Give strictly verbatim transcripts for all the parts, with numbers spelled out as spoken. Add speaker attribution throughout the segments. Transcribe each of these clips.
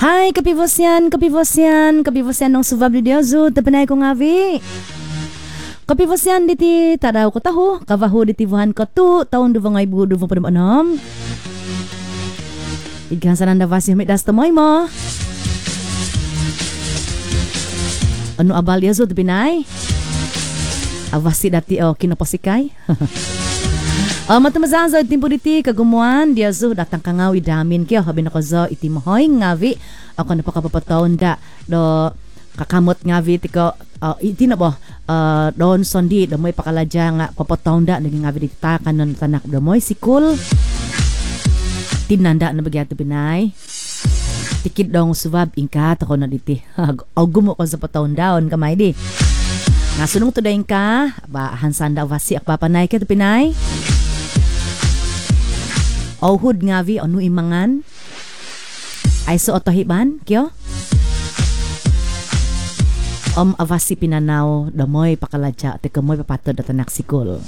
Speaker 1: Hai kapivosian, kapivosian, kapivosian nong subab di Diozu, tapanay ko ngavi. Kapivosian diti tadaw ko tahu, kavahu diti vuhan ko tu, tahun dua ribu dua puluh enam. Igan sananda vasih mit das temoy mo. Anu abal Diozu tapinay? Avasi dati o kinaposikai. Uh, matamazan zo itimpo diti kagumuan dia zo datang kangawi damin kyo habi nako zo iti mahoy ngavi ako napakapapataon da do kakamot ngavi tiko uh, iti na bo uh, don sondi do moy pakalaja nga papataon da naging ngavi diti ta kanon tanak do moy sikul tinanda na bagyato pinay tikit dong subab ingka tako na diti agumo ko sa pataon daon kamay di nga sunong to daing ka ba hansanda wasi akpapanay ka to pinay Ohud ngavi anu imangan ay so otohiban kyo Om avasi pinanaw damoy pakalaja te kamoy papato datanak sikul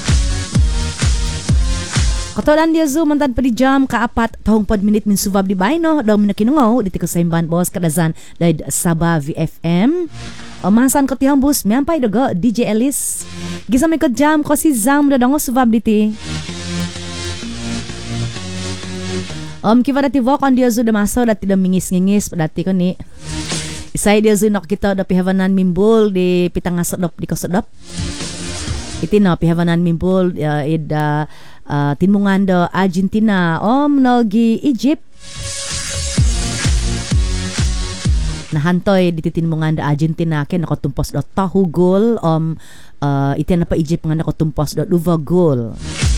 Speaker 1: Katolan dia zo mantan pa di jam kaapat tahong pod minute min subab di bayno daw minakinungaw diti ko sa imban boss kadazan dahil Sabah V F M Omasan ko tihang bus miyampay dago D J Ellis Gisami ko jam ko si Zam dadango subab diti Om kiva dati vok on dia zo damaso dati da mingis-ngingis dati ko ni Isay dia zo nak kita da pihawanan mimbul di pitang sodop di kosodop Iti no pihawanan mimbul uh, ida uh, tinmungan do Argentina om nogi Egypt Nahantoy di tinmungan do Argentina ken ako tumpos do tahu gol om uh, iti na pa Egypt nga ako tumpos do duva gol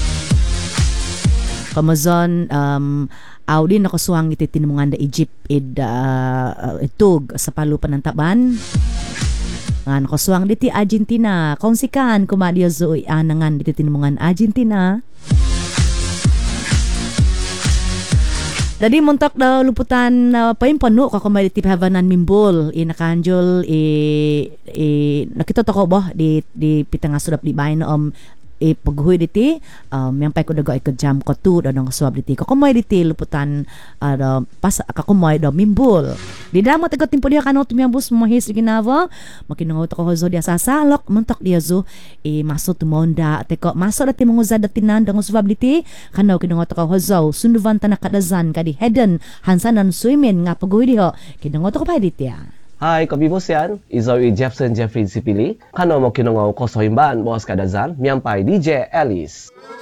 Speaker 1: Kamazon um Audi na kusuang iti tinmungan da Egypt id uh, itug sa palupan ng taban. Ngan kusuang diti Argentina konsikan kumadia zo anangan diti tinmungan Argentina. Dadi muntak da luputan uh, paimpano ka kumay diti havanan mimbol inakanjol i, i nakita to ko ba di di pitanga sudap di bayin om e paghuy diti um yang pay ko dago ikod jam ko tu dadong suab diti ko kumoy diti luputan uh, pas akakumoy do mimbul di damo tagot timpo dia kanot mi bus mohis ginavo makinungaw to ko hozo dia sasalok mentok dia zo e maso tumonda teko maso dati manguzad dati nandang suab diti kanaw kinungaw to ko hozo sunduvan tanak kadazan kadi hidden hansanan swimming nga paghuy diho kinungaw to ko pa diti ya
Speaker 2: Hai, kapibosian, izaw i Jefferson Jeffrey Sipili, kano mo kinungaw ko sa himban, boss kadazan, miyampay D J Ellis.